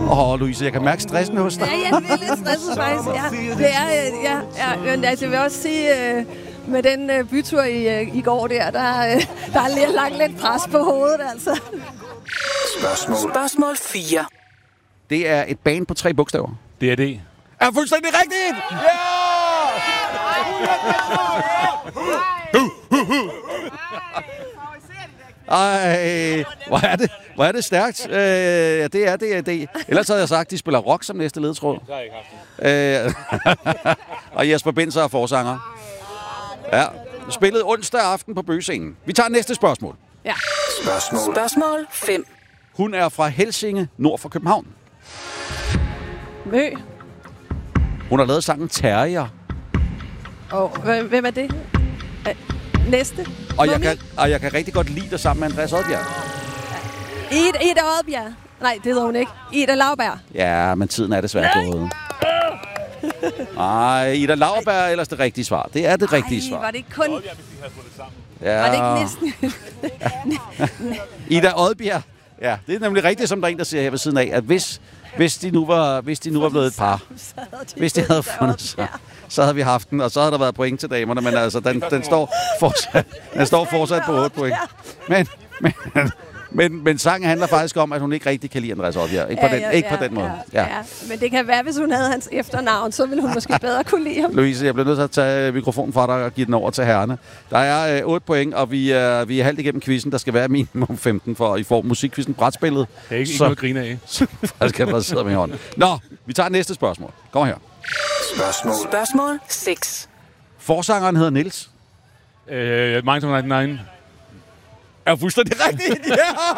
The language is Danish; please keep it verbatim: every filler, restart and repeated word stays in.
Åh, oh, Louise, jeg kan mærke stressen hos dig. Ja, jeg er lidt stresset faktisk. Ja, det er, øh, ja, ja, men altså, jeg vil også sige, øh, med den øh, bytur i, øh, i går der, der, øh, der er lidt lagt lidt pres på hovedet, altså. Spørgsmål. Spørgsmål fire. Det er et band på tre bogstaver. Det er det. Er fuldstændig rigtigt! Ja! Ej, hvor er det, hvor er det stærkt. Øh, ja, det er det, er det. Ellers havde jeg sagt, at de spiller rock som næste ledtråd. Det har jeg ikke haft. Øh, og Jesper Binser er forsanger. Ja, spillet onsdag aften på Bøgescenen. Vi tager næste spørgsmål. Ja. Spørgsmål. Spørgsmål fem. Hun er fra Helsinge, nord for København. Mø. Hun har lavet sangen Terrier. Og hvem, hvem er det? Øh, næste. Og jeg, Mummi? kan, og jeg kan rigtig godt lide det sammen med Andreas Oddbjerg. Ida, Ida Oddbjerg. Nej, det hedder hun ikke. Ida Lauberg. Ja, men tiden er desværre gået. Nej, Ida Lauberg er ellers det rigtige svar. Det er det rigtige Ej, svar. var det ikke kun... Ja. Var det ikke næsten... Ida Oddbjerg. Ja, det er nemlig rigtigt, som der er en, der siger her ved siden af, at hvis, hvis de nu var, hvis de nu var blevet et par, hvis de havde fundet sig, så havde vi haft den, og så havde der været point til damerne, men altså, den, den, står, fortsat, den står fortsat på otte point. Men, men, men, men sangen handler faktisk om, at hun ikke rigtig kan lide Andreas Oddbjerg. Ikke på, Ja, den, ja, ikke ja, på den måde. Ja, Ja. ja. Men det kan være, hvis hun havde hans efternavn, så ville hun måske bedre kunne lide ham. Louise, jeg bliver nødt til at tage mikrofonen fra dig og give den over til herrerne. Der er øh, otte point, og vi er, vi er halvt igennem quizzen. Der skal være minimum femten, for I får musikquizzen brætspillet. Det er ikke, ikke Så- noget at grine af. Så faktisk kan jeg bare sidde med i hånden. Nå, vi tager næste spørgsmål. Kom her. Spørgsmål. Spørgsmål seks. Forsangeren hedder Niels. Øh, Mind to nioghalvfems. Er fuldstændig rigtigt, ja!